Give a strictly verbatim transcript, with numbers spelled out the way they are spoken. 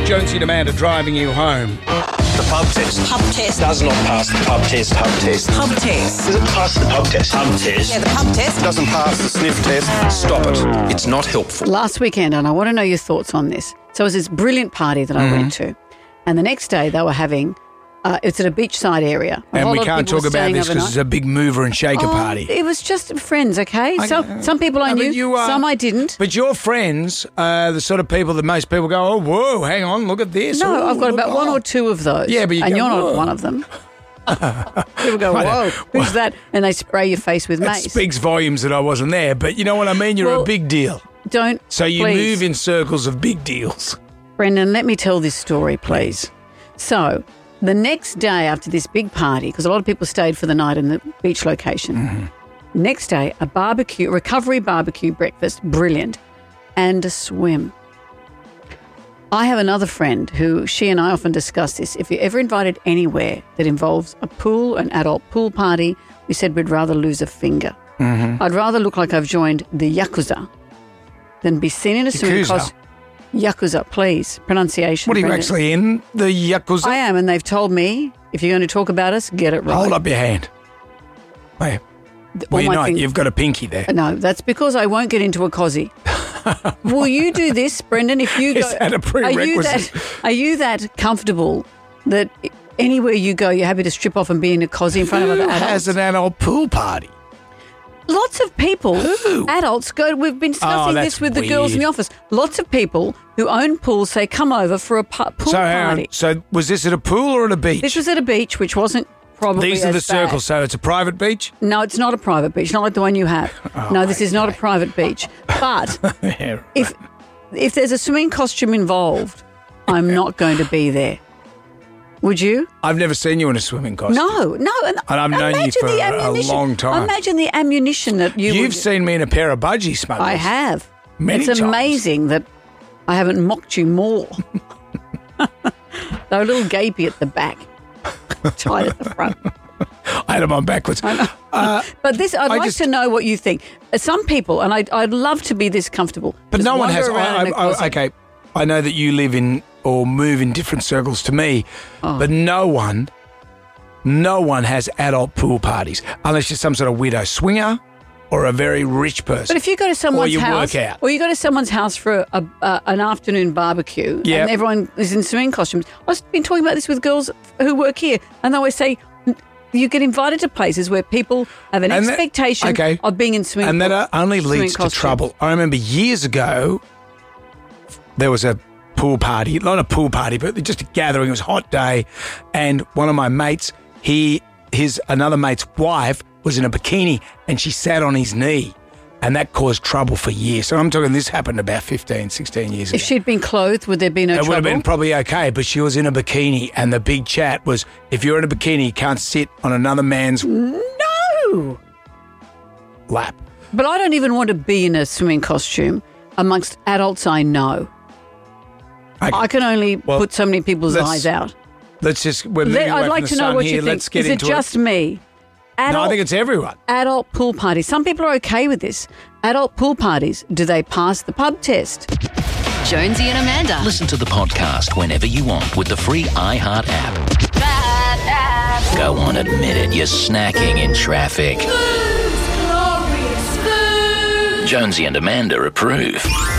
Jonesy and Amanda driving you home. The pub test. Pub test. Does not pass the pub test. Pub test. Pub test. Does it pass the pub test? Pub test. Yeah, the pub test. Doesn't pass the sniff test. Stop it. It's not helpful. Last weekend, and I want to know your thoughts on this. So it was this brilliant party that I went to. And the next day they were having, uh, it's at a beachside area. A And whole we lot of can't people talk were about staying this because overnight. it's a big mover and shaker Oh, party. It was just friends, okay? Some, some people I No, but knew, you are- some I didn't. But your friends are the sort of people that most people go, oh, whoa, hang on, look at this. No, Oh, I've got look- about one oh." or two of those. Yeah, but you and go, you're not "Whoa." one of them. People go, whoa, who's that? And they spray your face with It mace. speaks volumes that I wasn't there, but you know what I mean? You're Well, a big deal. Don't. So you please. move in circles of big deals. Brendan, let me tell this story, please. So, the next day after this big party, because a lot of people stayed for the night in the beach location, Mm-hmm. next day, a barbecue, recovery barbecue breakfast, brilliant, and a swim. I have another friend who, she and I often discuss this. If you're ever invited anywhere that involves a pool, an adult pool party, we said we'd rather lose a finger. Mm-hmm. I'd rather look like I've joined the Yakuza than be seen in a swimming Yakuza? costume. Yakuza, please. Pronunciation. What are you Brendan. actually in? The Yakuza? I am, and they've told me if you're going to talk about us, get it right. Hold up your hand. Wait. All Well, you're my not. fing- You've got a pinky there. No, that's because I won't get into a cosy. Will you do this, Brendan? If you go, Is that a are you prerequisite? that are you that comfortable that anywhere you go, you're happy to strip off and be in a cosy in front of Who other adults? has an adult pool party? Lots of people, Who? adults, go. We've been discussing Oh, this that's with the girls in the weird. office. Lots of people who own pools say, "Come over for a pu- pool So, hang on. party." So was this at a pool or at a beach? This was at a beach, which wasn't probably. These are as the bad. circles. So it's a private beach? No, it's not a private beach, not like the one you have. Oh, no, this is not a private beach. But Yeah. if if there's a swimming costume involved, I'm not going to be there. Would you? I've never seen you in a swimming costume. No, no. And I've known you imagine for the a ammunition. long time. Imagine the ammunition that you You've would, seen me in a pair of budgie smugglers. I have. Many it's times. amazing that I haven't mocked you more. They're a little gapey at the back, tight at the front. I had them on backwards. Uh, But this, I'd I like just- to know what you think. Uh, Some people, and I'd, I'd love to be this comfortable. but just no one wander has. around I, in a I, closet. I, okay, I know that you live in or move in different circles to me, Oh. but no one, no one has adult pool parties unless you're some sort of widow swinger or a very rich person. But if you go to someone's you house, work out. or you go to someone's house for a, a, an afternoon barbecue, Yep. and everyone is in swimming costumes. I've been talking about this with girls who work here, and they always say you get invited to places where people have an And that- expectation okay. of being in swimming, and that uh, only swimming leads to costumes. trouble. I remember years ago, there was a pool party, not a pool party, but just a gathering. It was a hot day, and one of my mates, he, his another mate's wife was in a bikini, and she sat on his knee, and that caused trouble for years. So I'm talking, this happened about fifteen, sixteen years ago. If she'd been clothed, would there be no It trouble? would have been probably okay, but she was in a bikini, and the big chat was, if you're in a bikini, you can't sit on another man's no. lap. But I don't even want to be in a swimming costume amongst adults I know. Okay. I can only Well, put so many people's let's- eyes out. Let's just, we're Let- moving away I'd from like the to know sun what here. you think. Let's get Is it into just me? Adult, No, I think it's everyone. adult pool parties. Some people are okay with this. Adult pool parties, do they pass the pub test? Jonesy and Amanda. Listen to the podcast whenever you want with the free iHeart app. That app. Go on, admit it, you're snacking in traffic. Glorious food. Jonesy and Amanda approve.